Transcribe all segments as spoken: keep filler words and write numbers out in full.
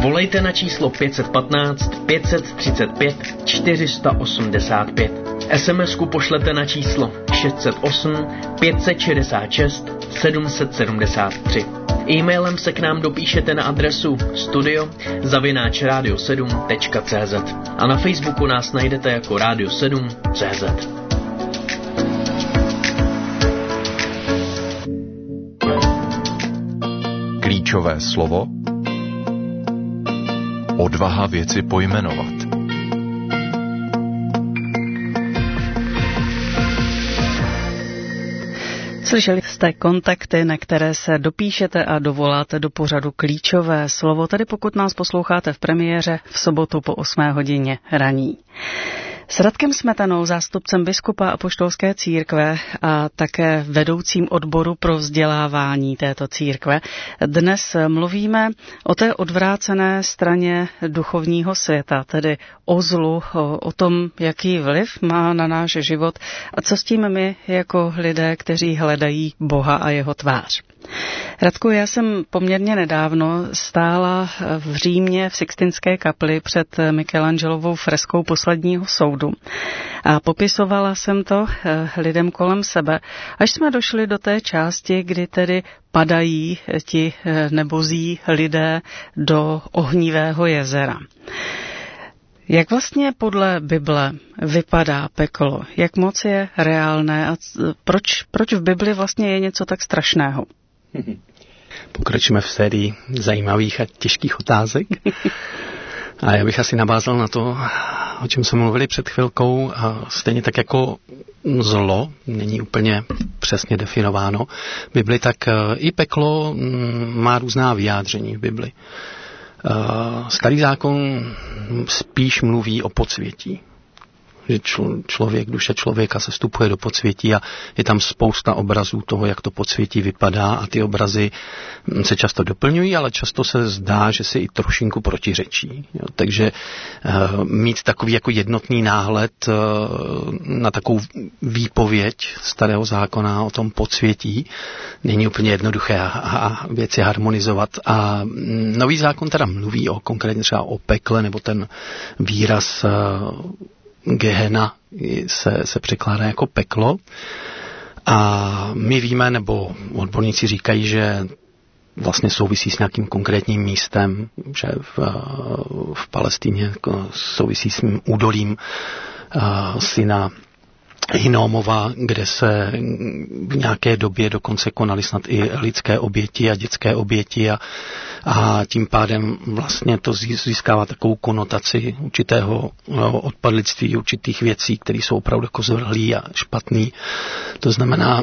Volejte na číslo pět jedna pět, pět tři pět, čtyři osm pět. es em esku pošlete na číslo šest set osm, pět set šedesát šest, sedm set sedmdesát tři. E-mailem se k nám dopíšete na adresu studio zavináč radio sedm tečka cé zet a na Facebooku nás najdete jako Radio sedm tečka cé zet. Klíčové slovo: odvaha věci pojmenovat. Slyšeli jste kontakty, na které se dopíšete a dovoláte do pořadu Klíčové slovo, tedy pokud nás posloucháte v premiéře v sobotu po osmé hodině raní. S Radkem Smetanou, zástupcem biskupa apoštolské církve a také vedoucím odboru pro vzdělávání této církve, dnes mluvíme o té odvrácené straně duchovního světa, tedy o zlu, o, o tom, jaký vliv má na náš život a co s tím my jako lidé, kteří hledají Boha a jeho tvář. Radku, já jsem poměrně nedávno stála v Římě v Sixtinské kapli před Michelangelovou freskou Posledního soudu a popisovala jsem to lidem kolem sebe, až jsme došli do té části, kdy tedy padají ti nebozí lidé do ohnivého jezera. Jak vlastně podle Bible vypadá peklo? Jak moc je reálné a proč, proč v Bibli vlastně je něco tak strašného? Pokračujeme v sérii zajímavých a těžkých otázek. A já bych asi navázal na to, o čem jsme mluvili před chvilkou. Stejně tak jako zlo není úplně přesně definováno v Bibli, tak i peklo má různá vyjádření v Bibli. Starý zákon spíš mluví o podsvětí. Že člověk, duše člověka se vstupuje do podsvětí a je tam spousta obrazů toho, jak to podsvětí vypadá a ty obrazy se často doplňují, ale často se zdá, že si i trošinku protiřečí. Jo, takže uh, mít takový jako jednotný náhled uh, na takovou výpověď starého zákona o tom podsvětí není úplně jednoduché a, a věci harmonizovat. A nový zákon teda mluví o konkrétně třeba o pekle, nebo ten výraz uh, Gehena se, se překládá jako peklo a my víme, nebo odborníci říkají, že vlastně souvisí s nějakým konkrétním místem, že v, v Palestíně souvisí s údolím syna Hinnomova, kde se v nějaké době dokonce konaly snad i lidské oběti a dětské oběti a, a tím pádem vlastně to získává takovou konotaci určitého odpadlictví, určitých věcí, které jsou opravdu jako zvrhlý a špatný. To znamená,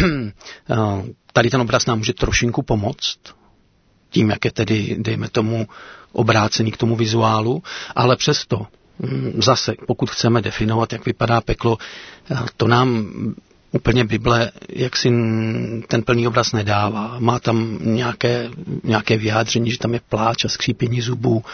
tady ten obraz nám může trošinku pomoct, tím, jak je tedy, dejme tomu, obrácený k tomu vizuálu, ale přesto zase, pokud chceme definovat, jak vypadá peklo, to nám úplně Bible jaksi ten plný obraz nedává. Má tam nějaké, nějaké vyjádření, že tam je pláč a skřípění zubů.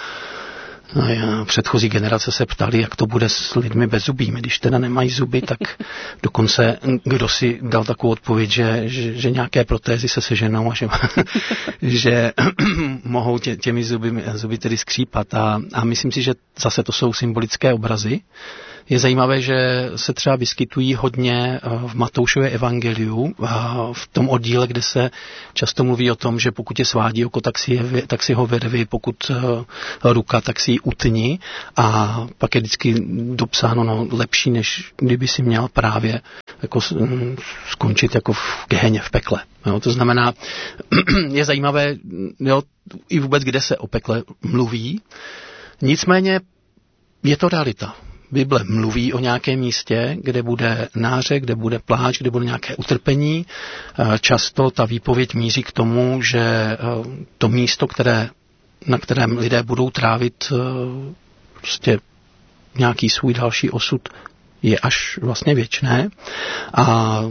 A předchozí generace se ptali, jak to bude s lidmi bez zubými. Když teda nemají zuby, tak dokonce kdo si dal takovou odpověď, že, že, že nějaké protézy se seženou a že, že mohou tě, těmi zuby, zuby tedy skřípat. A, a myslím si, že zase to jsou symbolické obrazy. Je zajímavé, že se třeba vyskytují hodně v Matoušově evangeliu, v tom oddíle, kde se často mluví o tom, že pokud je svádí oko, tak si, je, tak si ho vyrvi, pokud ruka, tak si ji utni. A pak je vždycky dopsáno, no, lepší, než kdyby si měl právě jako skončit jako v Geheně, v pekle. Jo, to znamená, je zajímavé, jo, i vůbec, kde se o pekle mluví. Nicméně je to realita. Bible mluví o nějakém místě, kde bude nářek, kde bude pláč, kde bude nějaké utrpení. Často ta výpověď míří k tomu, že to místo, které, na kterém lidé budou trávit prostě nějaký svůj další osud, je až vlastně věčné. A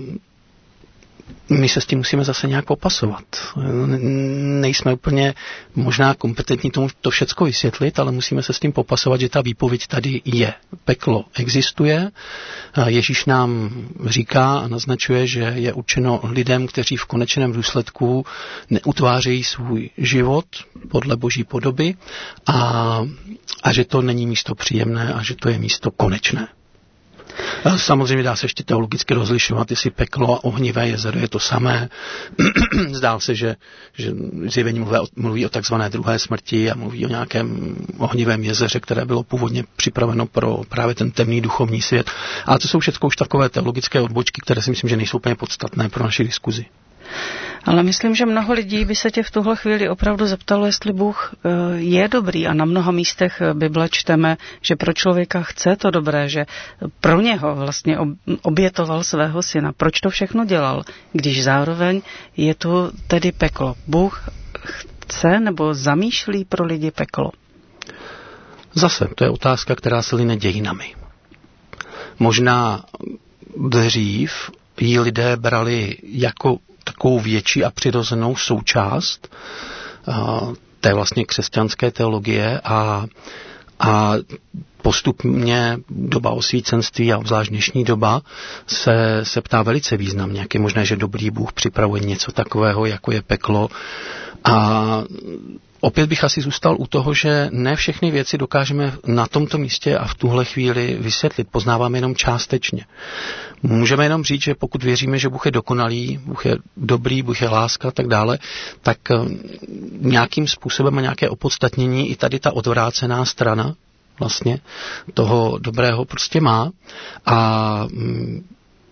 my se s tím musíme zase nějak popasovat. Nejsme úplně možná kompetentní tomu to všecko vysvětlit, ale musíme se s tím popasovat, že ta výpověď tady je. Peklo existuje. Ježíš nám říká a naznačuje, že je určeno lidem, kteří v konečném důsledku neutvářejí svůj život podle boží podoby a, a že to není místo příjemné a že to je místo konečné. Samozřejmě dá se ještě teologicky rozlišovat, jestli peklo a ohnivé jezero je to samé. Zdá se, že, že zjevení mluví o, mluví o takzvané druhé smrti a mluví o nějakém ohnivém jezeře, které bylo původně připraveno pro právě ten temný duchovní svět. Ale to jsou všechno už takové teologické odbočky, které si myslím, že nejsou úplně podstatné pro naši diskuzi. Ale myslím, že mnoho lidí by se tě v tuhle chvíli opravdu zeptalo, jestli Bůh je dobrý, a na mnoha místech Bible čteme, že pro člověka chce to dobré, že pro něho vlastně obětoval svého syna. Proč to všechno dělal, když zároveň je to tedy peklo? Bůh chce nebo zamýšlí pro lidi peklo? Zase, to je otázka, která se line dějinami. Možná dřív ji lidé brali jako takovou větší a přirozenou součást uh, té vlastně křesťanské teologie a, a postupně doba osvícenství a obzvlášť dnešní doba se, se ptá velice významně, jak je možné, že dobrý Bůh připravuje něco takového, jako je peklo. A opět bych asi zůstal u toho, že ne všechny věci dokážeme na tomto místě a v tuhle chvíli vysvětlit. Poznáváme jenom částečně. Můžeme jenom říct, že pokud věříme, že Bůh je dokonalý, Bůh je dobrý, Bůh je láska a tak dále, tak nějakým způsobem a nějaké opodstatnění i tady ta odvrácená strana vlastně toho dobrého prostě má. A um,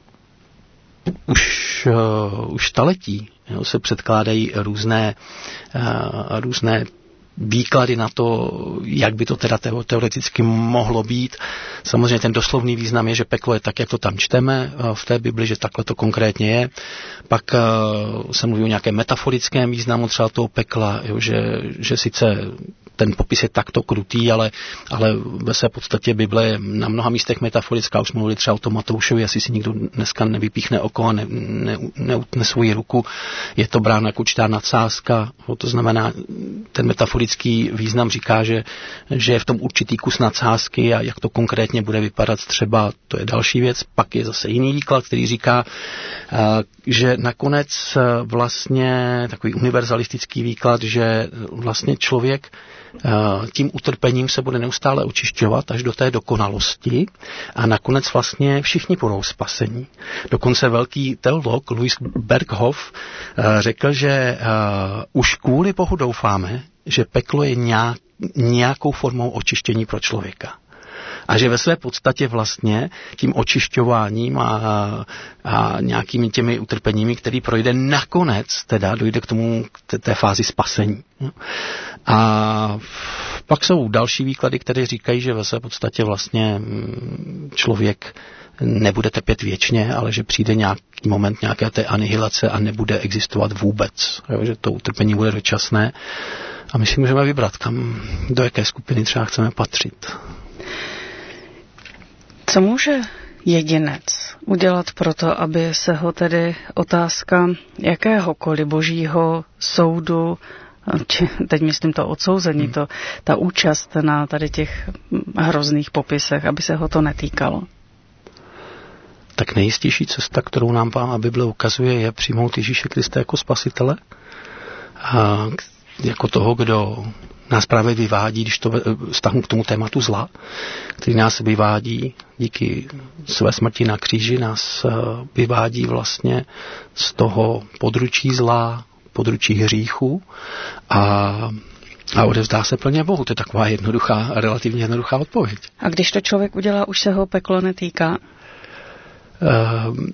už, uh, už staletí jo, se předkládají různé, uh, různé výklady na to, jak by to teda teoreticky mohlo být. Samozřejmě ten doslovný význam je, že peklo je tak, jak to tam čteme v té Bibli, že takhle to konkrétně je. Pak uh, se mluví o nějakém metaforickém významu třeba toho pekla, jo, že, že sice ten popis je takto krutý, ale, ale ve své podstatě Bible je na mnoha místech metaforická. Už jsme mluvili třeba o tom Matoušovi, asi si nikdo dneska nevypíchne oko a ne, ne, neutne svoji ruku. Je to bráno jako určitá nadsázka. To znamená, ten metaforický význam říká, že, že je v tom určitý kus nadsázky a jak to konkrétně bude vypadat třeba, to je další věc. Pak je zase jiný výklad, který říká, že nakonec vlastně takový univerzalistický výklad, že vlastně člověk tím utrpením se bude neustále očišťovat až do té dokonalosti a nakonec vlastně všichni budou spasení. Dokonce velký teolog Louis Berghoff řekl, že už kvůli Bohu doufáme, že peklo je nějak, nějakou formou očištění pro člověka. A že ve své podstatě vlastně tím očišťováním a, a nějakými těmi utrpeními, který projde, nakonec teda dojde k tomu, k té fázi spasení. A pak jsou další výklady, které říkají, že ve své podstatě vlastně člověk nebude trpět věčně, ale že přijde nějaký moment nějaké té anihilace a nebude existovat vůbec. Jo, že to utrpení bude dočasné. A my si můžeme vybrat, kam, do jaké skupiny třeba chceme patřit. Co může jedinec udělat proto, aby se ho tedy otázka jakéhokoliv božího soudu, či teď myslím to odsouzení, hmm. to, ta účast na tady těch hrozných popisech, aby se ho to netýkalo? Tak nejistější cesta, kterou nám Pán a Bible ukazuje, je přijmout Ježíše Krista jako spasitele, a jako toho, kdo nás právě vyvádí, když to vztahnu k tomu tématu zla, který nás vyvádí díky své smrti na kříži, nás vyvádí vlastně z toho područí zla, područí hříchu a, a odevzdá se plně Bohu. To je taková jednoduchá, relativně jednoduchá odpověď. A když to člověk udělá, už se ho peklo netýká? Uh,